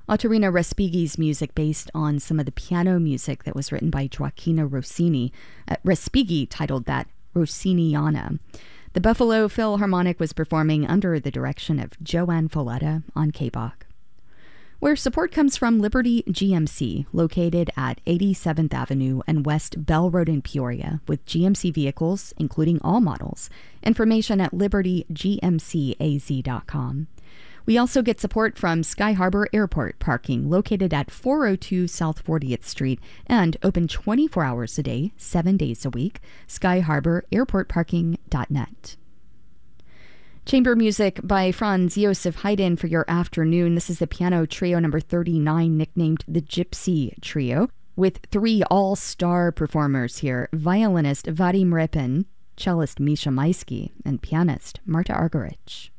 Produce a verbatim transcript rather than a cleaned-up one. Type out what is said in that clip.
Ottorino Respighi's music based on some of the piano music that was written by Gioacchino Rossini. Uh, Respighi titled that Rossiniana. The Buffalo Philharmonic was performing under the direction of Joanne Folletta on K B O C. Where support comes from Liberty G M C, located at eighty-seventh Avenue and West Bell Road in Peoria, with G M C vehicles, including all models. Information at liberty g m c a z dot com. We also get support from Sky Harbor Airport Parking, located at four oh two South fortieth Street and open twenty-four hours a day, seven days a week. sky harbor airport parking dot net. Chamber music by Franz Josef Haydn for your afternoon. This is the piano trio number thirty-nine, nicknamed the Gypsy Trio, with three all-star performers here: violinist Vadim Repin, cellist Misha Maisky, and pianist Marta Argerich.